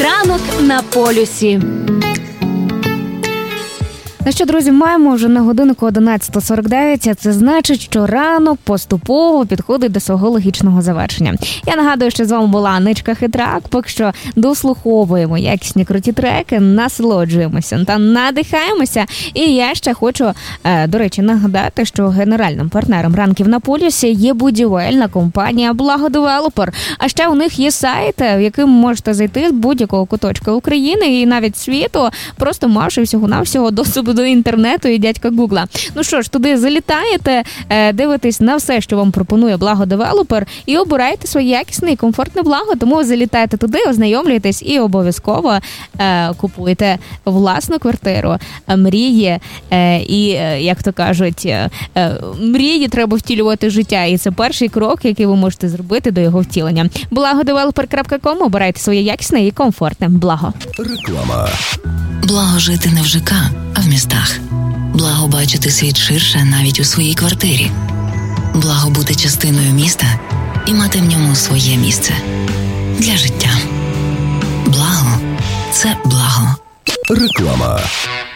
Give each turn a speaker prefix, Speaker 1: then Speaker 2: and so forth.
Speaker 1: Ранок на полюсі.
Speaker 2: Ну що, друзі, маємо вже на годиннику 11:49, а це значить, що ранок поступово підходить до свого логічного завершення. Я нагадую, що з вами була Аничка Хитрак, поки що дослуховуємо якісні круті треки, насолоджуємося та надихаємося. І я ще хочу, до речі, нагадати, що генеральним партнером ранків на полюсі є будівельна компанія «Благодевелопер». А ще у них є сайт, в який можете зайти з будь-якого куточка України і навіть світу, просто мавши всього-навсього доступ до інтернету і дядька Гугла. Ну що ж, туди залітаєте, дивитесь на все, що вам пропонує «Благодевелопер» і обираєте своє якісне і комфортне благо. Тому залітайте туди, ознайомлюйтесь і обов'язково купуйте власну квартиру. Мрії і, як то кажуть, мрії треба втілювати в життя. І це перший крок, який ви можете зробити до його втілення. Благодевелопер.com. Обирайте своє якісне і комфортне благо.
Speaker 3: Реклама.
Speaker 4: Благо жити не в ЖК, а в містах. Благо бачити світ ширше навіть у своїй квартирі. Благо бути частиною міста і мати в ньому своє місце. Для життя. Благо – це благо.
Speaker 3: Реклама.